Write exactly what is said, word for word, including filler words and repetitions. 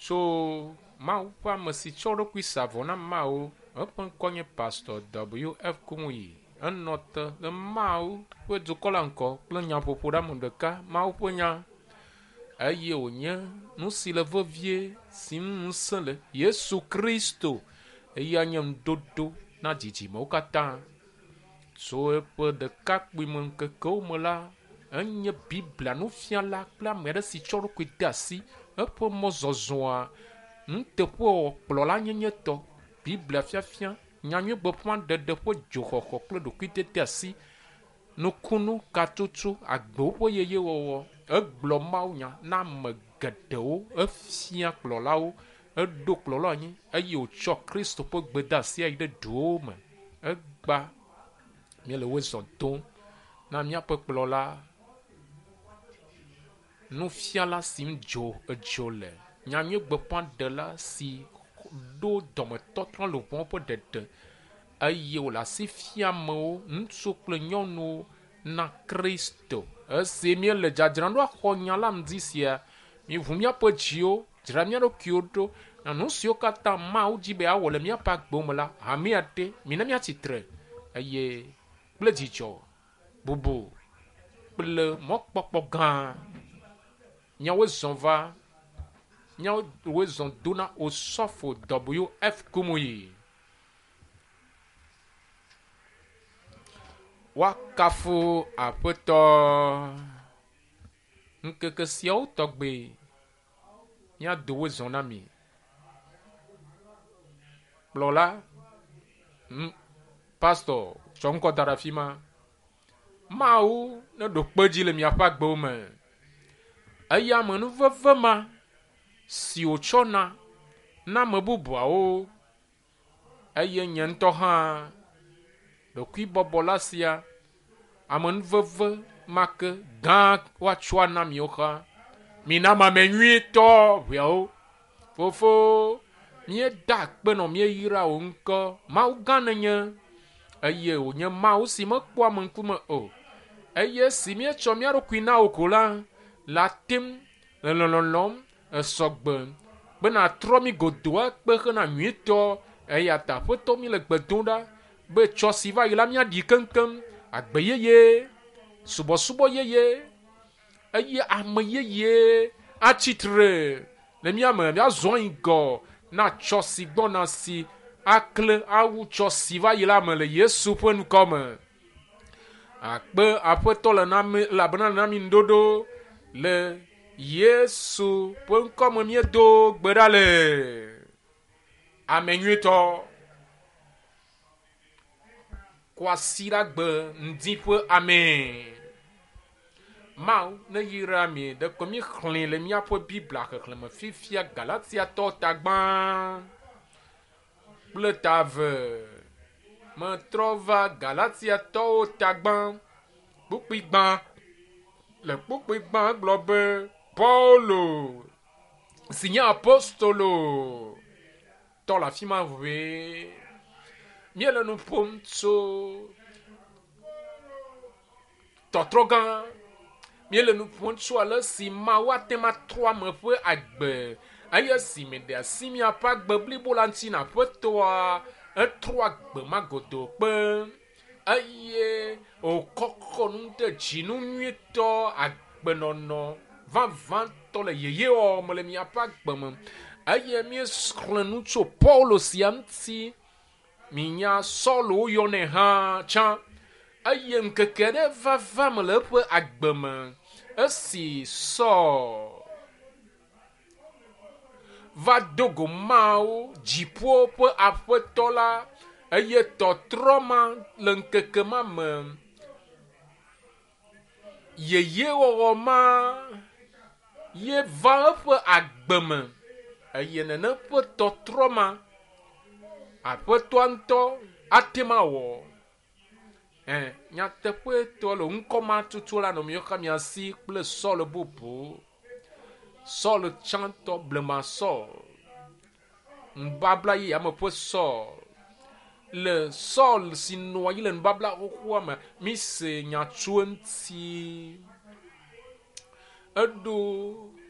tso mawu ƒe ame si tsɔ ɖokui sa vɔ na mawu eƒe ŋkɔ nye pastor W F Kumuyi enɔ te le mawu ƒe dukɔ la ŋkɔ kple nyaƒoƒo ɖe ame ɖeka mawu ƒe nya eye wònye nu si le vevie si ŋu ŋusẽ le Yesu Kristo eya nye ŋuɖoɖo na dzidzimewo katã tso eƒe ɖekakpuime ŋkekewo me la enye Biblia nufiala kple ame aɖe si tsɔ ɖokui de asi eƒe mɔzɔzɔa nuteƒewɔwɔ kplɔla nyenye tɔ Biblia fiafia nyanyui gbeƒã ɖeɖe ƒe dzoxɔxɔ kple ɖokuidede asi nukunu katutu agbewo ƒe yeyewɔwɔ egblɔ mawunya na ame geɖewo efia kplɔlawo eɖo kplɔla anyi eye wòtsɔ Kristo ƒe gbedeasi ayi ɖe duwo me egba míele wo zɔ dom na míaƒe kplɔla nufiala si dzo edzo le nyanyui gbeƒã ɖela si ɖo dɔmetɔtrɔ lobɔwo ƒe ɖeɖe eye wòle asi fia amewo ŋutsu kple nyɔnuwo na Kristo esi míele dzadzram ɖo axɔ nya la ŋdi sia míʋu míaƒe dziwo dzra mía ɖokuiwo ɖo na nu siwo katã Mawu dzi be awɔ le míaƒe agbewo me la hamea ɖe mina míatsitre eye kple dzidzɔ bubu kple mɔkpɔkpɔ gã nyawo zɔn va nyawo zɔn do na Osɔfo W F Kumuyi wakafu aƒetɔ ŋkeke siawo tɔgbe míado wo zɔn na mi kplɔla pastor tsɔ ŋkɔ da ɖe afi ma Mawu ne ɖo kpe dzi le miaƒe agbewo me eya ame nuveve ma si wòtsɔna na ame bubuawo eye nye ŋutɔ hã ɖokuibɔbɔ la sia ame nuveve ma ke gã woatsɔa na miwo xa mina mame nyuitɔ ʋeawo fofo míeda akpe nɔ míeyra wò ŋkɔ Mawu gã nenye eye wònye Mawu si mekpɔa ame ŋkume o eye si míetsɔ mía ɖokui na wò ko la la tem le lɔlɔlɔm esɔgbe bena trɔ mi godo akpe hena nyuitɔ eya ta aƒetɔ mi le gbe dom ɖa be tsɔ si va yi la míaɖi keŋkeŋ agbe yeye subɔsubɔ yeye eye ame yeye atsitre le mía me míazɔ yi gɔ na tsɔ si gbɔna si akle awu tsɔ si va yi la me le Yesu ƒe nukɔ me akpe aƒetɔ le na mi elabena le na mi ŋuɖoɖo le Yesu ƒe ŋkɔ me míedo gbe ɖa le ame nyuitɔ kɔ asi ɖe agbe ŋdi ƒe ame Mawu ne yra mi ɖe ko mi xlẽ le míaƒe Biblia xexlẽme fifia Galatiatɔ tagbã kple ta ve metrɔ va Galatiatɔwo tagbã kpukpui gbã le kpukpui gbã egblɔ be Paulo si nye apostolo tɔ le afi ma ʋe míele nu ƒom tso tɔtrɔ gã míele nu ƒom tso ale si Mawu ate ŋu atrɔ ame ƒe agbe eye si me ɖe asi míaƒe agbe blibo la ŋuti na aƒetɔa etrɔ agbe ma godo kpe eye wòkɔkɔ nu ɖe dzinu nyuitɔ agbenɔnɔ vavãtɔ le yeyewɔwɔ me le míaƒe agbe me eye míexlẽ nu tso Paulo sia ŋuti minya Sɔlo woyɔnɛ hã tsã eye ŋkeke ɖe vava me le eƒe agbe me esi Sɔl va dogo Mawu dziƒo ƒe aƒetɔ la eye tɔtrɔ ma le ŋkeke ma me yeyewɔwɔ ma ye va eƒe agbe me eye nene ƒe tɔtrɔ ma aƒetɔa ŋutɔ ate ŋu awɔ eh, nyateƒetɔ le ŋkɔ ma tutu la nɔ míaxa mia si kple Sɔl bubu Sɔl tsãtɔ blema Sɔl nubabla yi ame ƒe Sɔl le Sɔl si nɔ anyi le nubabla xoxoa me mi se nyatso ŋuti eɖo